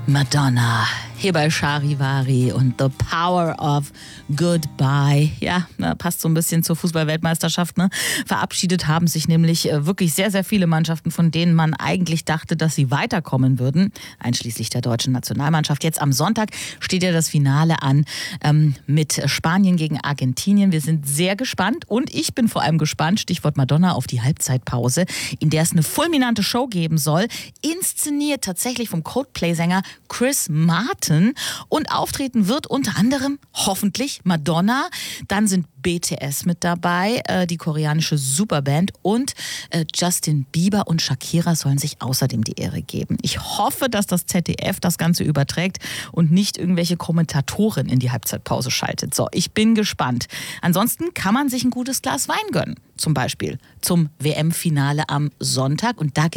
Madonna, hier bei Charivari und The Power of Goodbye. Ja, passt so ein bisschen zur Fußball-Weltmeisterschaft. Ne? Verabschiedet haben sich nämlich wirklich sehr, sehr viele Mannschaften, von denen man eigentlich dachte, dass sie weiterkommen würden, einschließlich der deutschen Nationalmannschaft. Jetzt am Sonntag steht ja das Finale an mit Spanien gegen Argentinien. Wir sind sehr gespannt und ich bin vor allem gespannt, Stichwort Madonna, auf die Halbzeitpause, in der es eine fulminante Show geben soll, inszeniert tatsächlich vom Coldplay-Sänger Chris Martin, und auftreten wird unter anderem hoffentlich Madonna. Dann sind BTS mit dabei, die koreanische Superband, und Justin Bieber und Shakira sollen sich außerdem die Ehre geben. Ich hoffe, dass das ZDF das Ganze überträgt und nicht irgendwelche Kommentatoren in die Halbzeitpause schaltet. So, ich bin gespannt. Ansonsten kann man sich ein gutes Glas Wein gönnen, zum Beispiel zum WM-Finale am Sonntag, und da